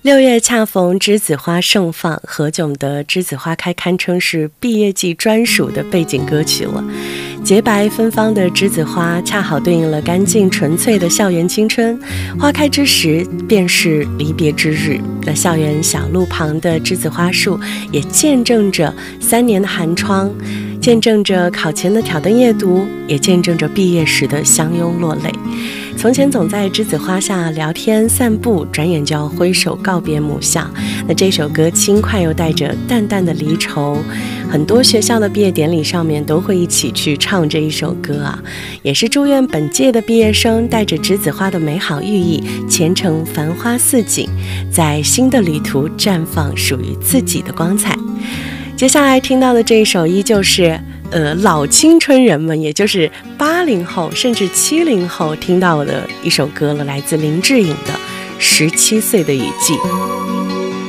6月恰逢栀子花盛放，何炅的《栀子花开》堪称是毕业季专属的背景歌曲了。洁白芬芳的栀子花恰好对应了干净纯粹的校园青春，花开之时便是离别之日。那校园小路旁的栀子花树也见证着3年的寒窗，见证着考前的挑灯夜读，也见证着毕业时的相拥落泪。从前总在栀子花下聊天散步，转眼就要挥手告别母校。那这首歌轻快又带着淡淡的离愁，很多学校的毕业典礼上面都会一起去唱这一首歌啊，也是祝愿本届的毕业生带着栀子花的美好寓意，前程繁花似锦，在新的旅途绽放属于自己的光彩。接下来听到的这一首依旧是老青春人们，也就是80后甚至70后听到的一首歌了，来自林志颖的《17岁的雨季》。